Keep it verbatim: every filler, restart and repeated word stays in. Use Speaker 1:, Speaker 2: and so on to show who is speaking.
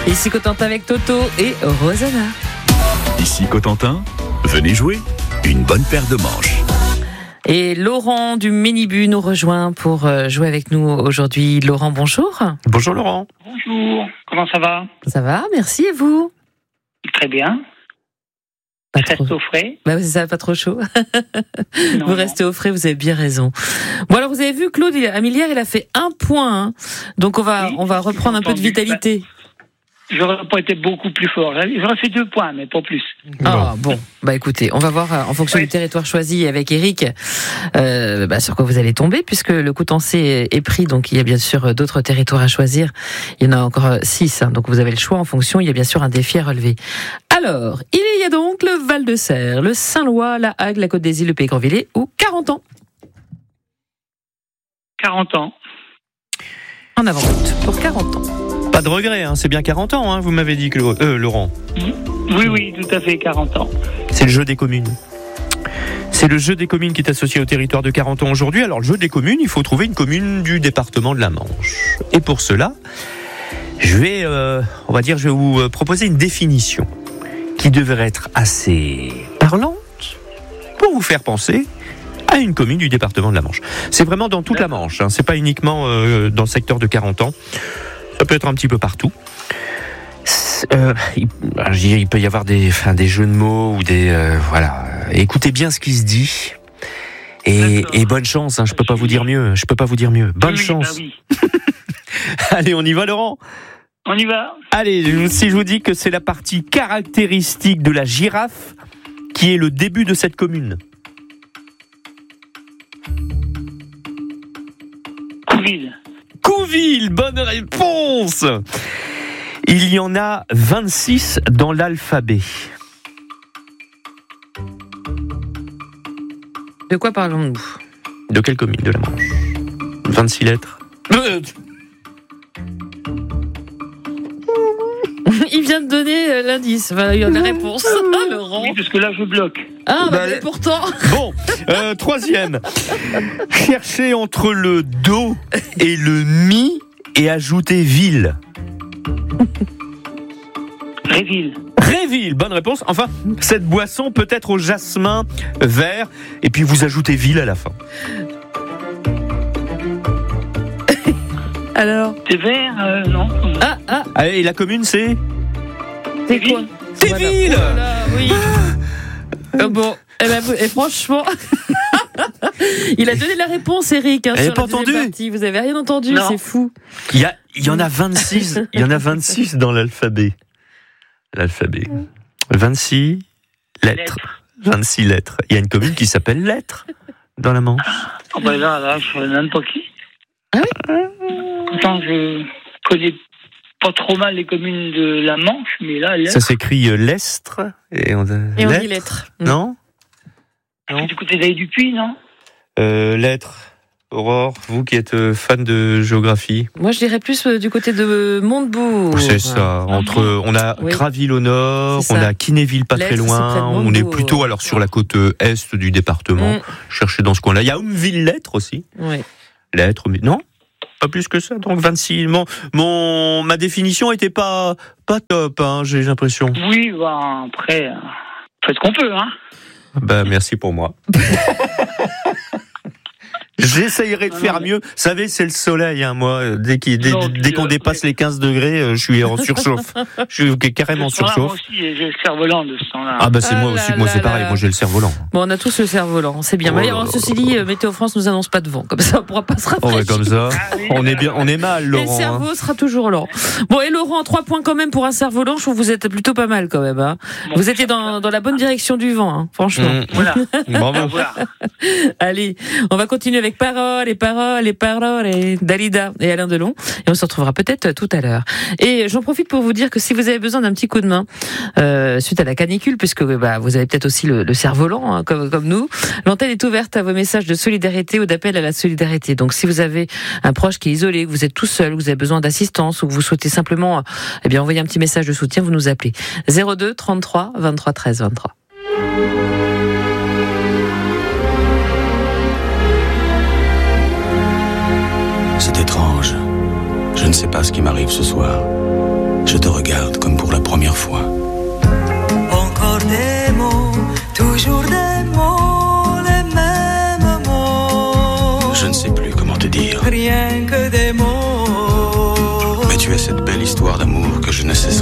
Speaker 1: Ici Cotentin avec Toto et Rosanna.
Speaker 2: Ici Cotentin, venez jouer une bonne paire de manches.
Speaker 1: Et Laurent du Ménibu nous rejoint pour jouer avec nous aujourd'hui. Laurent, bonjour.
Speaker 3: Bonjour Laurent.
Speaker 4: Bonjour, comment ça va?
Speaker 1: Ça va, merci, et vous?
Speaker 4: Très bien.
Speaker 1: Pas
Speaker 4: Je reste
Speaker 1: trop.
Speaker 4: au frais.
Speaker 1: Bah, ça va pas trop chaud.
Speaker 4: Non,
Speaker 1: vous
Speaker 4: non.
Speaker 1: restez au frais, vous avez bien raison. Bon, alors vous avez vu, Claude, il, Amilière, il a fait un point. Hein. Donc on va,
Speaker 4: Oui,
Speaker 1: on va reprendre un peu de
Speaker 4: entendu.
Speaker 1: vitalité.
Speaker 4: J'aurais pas été beaucoup plus fort. J'aurais fait deux points, mais pas plus.
Speaker 1: Ah bon, bah écoutez, on va voir euh, en fonction
Speaker 4: Ouais.
Speaker 1: du territoire choisi avec Eric euh, bah, sur quoi vous allez tomber, puisque le Coutançais est, est pris, donc il y a bien sûr d'autres territoires à choisir. Il y en a encore euh, six, hein, donc vous avez le choix en fonction. Il y a bien sûr un défi à relever. Alors, il y a donc le Val-de-Serre, le Saint-Lois, la Hague, la Côte des Îles, le Pays-Grandvillais ou quarante ans.
Speaker 4: quarante ans.
Speaker 1: En avant-route pour quarante ans.
Speaker 3: Pas de regret, hein, c'est bien quarante ans, hein, vous m'avez dit, Clo- euh, Laurent.
Speaker 4: Oui, oui, tout à fait, quarante ans.
Speaker 3: C'est le jeu des communes. C'est le jeu des communes qui est associé au territoire de quarante ans aujourd'hui. Alors, le jeu des communes, il faut trouver une commune du département de la Manche. Et pour cela, je vais, euh, on va dire, je vais vous euh, proposer une définition qui devrait être assez parlante pour vous faire penser à une commune du département de la Manche. C'est vraiment dans toute la Manche, hein, c'est pas uniquement euh, dans le secteur de quarante ans. Ça peut être un petit peu partout. Euh, il, je dirais, il peut y avoir des, enfin, des jeux de mots ou des, euh, voilà. Écoutez bien ce qui se dit. Et, et bonne chance. Hein, je peux pas vous dire mieux. Je peux pas vous dire mieux. Bonne
Speaker 4: Oui, oui,
Speaker 3: chance.
Speaker 4: bah oui.
Speaker 3: Allez, on y va, Laurent.
Speaker 4: On y va.
Speaker 3: Allez, si je vous dis que c'est la partie caractéristique de la girafe qui est le début de cette commune.
Speaker 4: Couville.
Speaker 3: Couville, bonne réponse. Il y en a vingt-six dans l'alphabet.
Speaker 1: De quoi parlons-nous?
Speaker 3: De quelle commune de la Manche? vingt-six lettres. Euh,
Speaker 1: Il vient de donner euh, l'indice, enfin, il y a la réponse. Ah, Laurent.
Speaker 4: Oui, parce que là, je bloque.
Speaker 1: Ah, bah,
Speaker 3: Bah,
Speaker 1: mais pourtant.
Speaker 3: Bon, euh, troisième. Cherchez entre le do et le mi et ajoutez ville.
Speaker 4: Réville.
Speaker 3: Réville, bonne réponse. Enfin, cette boisson peut être au jasmin vert et puis vous ajoutez ville à la fin.
Speaker 1: Alors.
Speaker 4: C'est vert, euh, non.
Speaker 1: Ah, ah,
Speaker 3: Allez, et la commune c'est
Speaker 1: c'est quoi?
Speaker 3: C'est
Speaker 1: Voilà.
Speaker 3: ville.
Speaker 1: Voilà, oui. Euh, bon, eh ben, vous- et franchement, il a donné la réponse, Eric. Hein,
Speaker 3: Elle
Speaker 1: sur
Speaker 3: a pas
Speaker 1: la deuxième
Speaker 3: entendu.
Speaker 1: partie. Vous avez rien entendu,
Speaker 4: Non.
Speaker 1: c'est fou.
Speaker 3: Il y a, il y en a vingt-six. Il y en a vingt-six dans l'alphabet. L'alphabet. vingt-six lettres. vingt-six lettres. Il y a une commune qui s'appelle Lettres dans la Manche.
Speaker 4: Oh, bah là, là, je sais même pas qui.
Speaker 1: Ah
Speaker 4: Pourtant, je connais pas trop mal les communes de la Manche, mais là, là,
Speaker 3: Ça s'écrit euh, Lestre. Et on,
Speaker 1: Et on dit lettres.
Speaker 3: Non
Speaker 4: c'est du côté d'Aille du Puy, non?
Speaker 3: euh, Lettres. Aurore, vous qui êtes euh, fan de géographie.
Speaker 1: Moi, je dirais plus euh, du côté de Montebourg.
Speaker 3: C'est ça. Entre, on a
Speaker 1: Oui.
Speaker 3: Graville au nord,
Speaker 1: C'est
Speaker 3: on
Speaker 1: ça.
Speaker 3: a Kinéville pas très
Speaker 1: L'Est, c'est près de
Speaker 3: loin. On est
Speaker 1: Montebourg.
Speaker 3: plutôt alors sur la côte euh, est du département.
Speaker 1: Mm.
Speaker 3: Cherchez dans ce coin-là. Il y a Oumville Lettres aussi.
Speaker 1: Oui.
Speaker 3: Lettres, mais non, pas plus que ça. Donc vingt-six. Mon, mon ma définition était pas pas top. Hein, j'ai l'impression.
Speaker 4: Oui, bah, après, euh, faites ce qu'on peut, hein.
Speaker 3: Bah merci pour moi. J'essayerai de
Speaker 4: Non,
Speaker 3: faire
Speaker 4: non, mais-
Speaker 3: mieux. Vous savez, c'est le soleil, hein, moi. Dès, qu'il- dès,
Speaker 4: Non,
Speaker 3: dès
Speaker 4: tu-
Speaker 3: qu'on dépasse les quinze degrés, euh, je suis en surchauffe. Je suis carrément en
Speaker 4: De ce temps-là, moi
Speaker 3: surchauffe.
Speaker 4: aussi, j'ai le cerf-volant de ce temps-là.
Speaker 3: Ah bah c'est
Speaker 1: Ah
Speaker 3: moi
Speaker 1: là
Speaker 3: aussi, moi
Speaker 1: là
Speaker 3: c'est pareil,
Speaker 1: là.
Speaker 3: moi j'ai le cerf-volant.
Speaker 1: Bon, on a tous le cerf-volant, c'est bien.
Speaker 3: Oh
Speaker 1: Mais
Speaker 3: là
Speaker 1: alors,
Speaker 3: là
Speaker 1: ceci
Speaker 3: là
Speaker 1: dit,
Speaker 3: là.
Speaker 1: euh, Météo France nous annonce pas de vent, comme ça on pourra pas se
Speaker 3: Oh
Speaker 1: rafraîchir.
Speaker 3: ouais, comme ça,
Speaker 4: Ah oui,
Speaker 3: on est
Speaker 4: voilà.
Speaker 3: bien, on est mal,
Speaker 1: Et le
Speaker 3: Laurent. hein.
Speaker 1: cerveau sera toujours lent. Bon, et Laurent, trois points quand même pour un cerf-volant. Je trouve que vous êtes plutôt pas mal quand même. Hein.
Speaker 4: Bon,
Speaker 1: Vous étiez dans, dans la bonne direction du vent, hein, franchement.
Speaker 3: Mmh.
Speaker 4: Voilà.
Speaker 3: Bravo.
Speaker 4: Voilà.
Speaker 1: Allez, on va continuer avec Paroles et Paroles et Paroles et Dalida et Alain Delon. Et on se retrouvera peut-être tout à l'heure. Et j'en profite pour vous dire que si vous avez besoin d'un petit coup de main euh, suite à la canicule, puisque bah, vous avez peut-être aussi le, le cerf-volant, hein, comme, comme nous, l'antenne est ouverte à vos messages de solidarité ou d'appel à la solidarité. Donc si vous avez un proche qui est isolé, que vous êtes tout seul, que vous avez besoin d'assistance ou que vous souhaitez simplement euh, eh bien, envoyer un petit message de soutien, vous nous appelez zéro deux trente-trois vingt-trois treize vingt-trois.
Speaker 5: C'est étrange. Je ne sais pas ce qui m'arrive ce soir. Je je te regarde comme pour la première fois.
Speaker 6: Encore des mots, toujours des mots, les mêmes mots.
Speaker 5: Je ne sais plus comment te dire.
Speaker 6: Rien que des mots.
Speaker 5: Mais tu as cette belle histoire d'amour que je ne cesserai